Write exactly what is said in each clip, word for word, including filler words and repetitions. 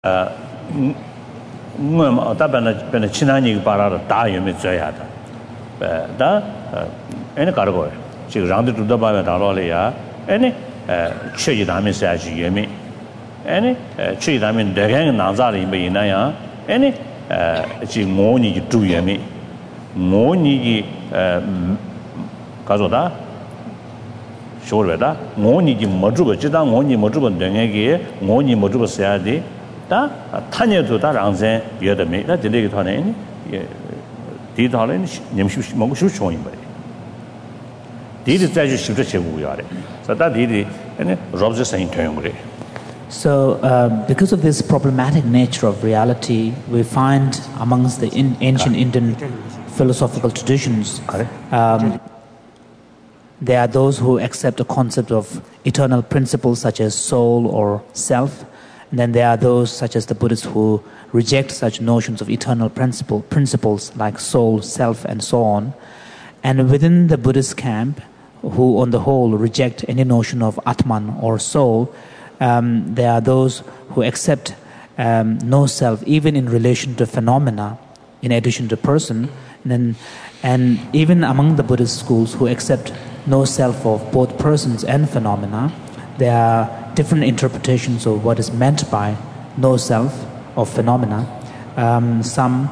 呃，我们大半的本来其他人把那个大有没有做下的，呃，但呃，哎那搞得过，这个让的主导把那打到了呀，哎呢，呃，确实他们是还是有没，哎呢，呃，确实他们这个南沙里面那样，哎呢，呃，这模拟的主有没，模拟的呃，搞做的。说了的，我你就没做过，知道我你没做过那个，我你没做过啥的，但他呢做他让人有的没，那这里个他呢，也，第一套呢，你们修某个修创意没的，第一再去修这些物样的，所以他第一呢，绕着生意推用的。 So, uh, because of this problematic nature of reality, we find amongst the in ancient Indian philosophical traditions, um, there are those who accept the concept of eternal principles such as soul or self, and then there are those such as the Buddhists who reject such notions of eternal principle, principles like soul, self, and so on. And within the Buddhist camp, who on the whole reject any notion of Atman or soul, um, there are those who accept um, no self, even in relation to phenomena, in addition to person, and, then, and even among the Buddhist schools who accept no self of both persons and phenomena, there are different interpretations of what is meant by no self of phenomena. Um, some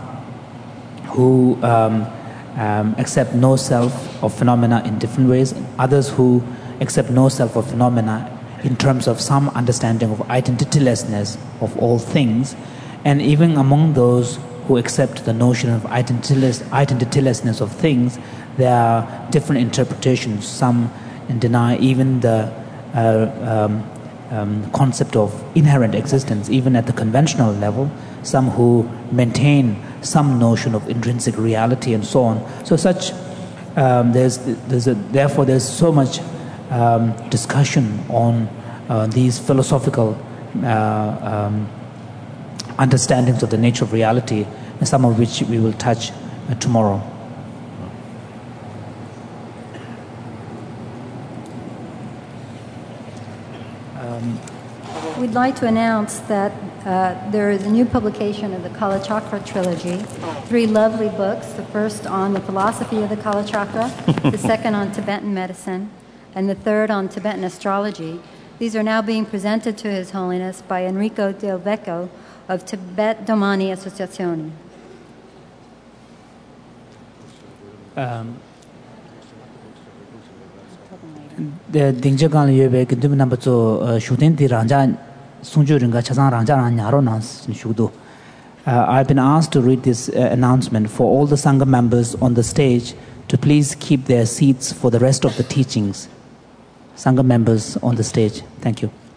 who um, um, accept no self of phenomena in different ways, others who accept no self of phenomena in terms of some understanding of identitylessness of all things, and even among those who accept the notion of identityless, identitylessness of things, there are different interpretations. Some deny even the uh, um, um, concept of inherent existence, even at the conventional level. Some who maintain some notion of intrinsic reality and so on. So such, um, there's, there's a, therefore there's so much um, discussion on uh, these philosophical uh, um, understandings of the nature of reality, some of which we will touch uh, tomorrow. Um, We'd like to announce that uh, there is a new publication of the Kala Chakra trilogy, three lovely books, the first on the philosophy of the Kala Chakra, the second on Tibetan medicine, and the third on Tibetan astrology. These are now being presented to His Holiness by Enrico Del Vecchio of Tibet Domani Associazione. Um, the Dingjagan Yebe Kintum number two shooting the Ranja Sunjuringa Chazan Ranja Naronas Shudu. I've been asked to read this uh, announcement for all the Sangha members on the stage to please keep their seats for the rest of the teachings. Sangha members on the stage. Thank you.